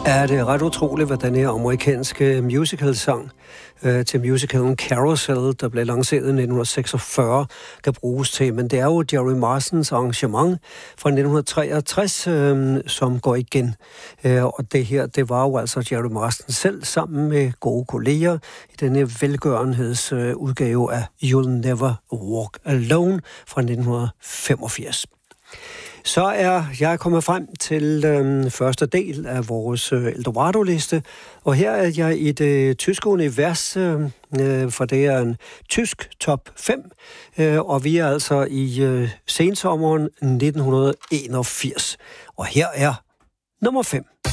Ja, det er ret utroligt, hvad den her amerikanske musical-sang til musicalen Carousel, der blev lanceret i 1946, kan bruges til. Men det er jo Jerry Marsdens arrangement fra 1963, som går igen. Og det her, det var jo altså Jerry Marsden selv sammen med gode kolleger i denne velgørenhedsudgave af You'll Never Walk Alone fra 1985. Så er jeg kommet frem til første del af vores Eldorado-liste, og her er jeg i det tyske univers, for det er en tysk top 5, og vi er altså i sensommeren 1981. Og her er nummer 5.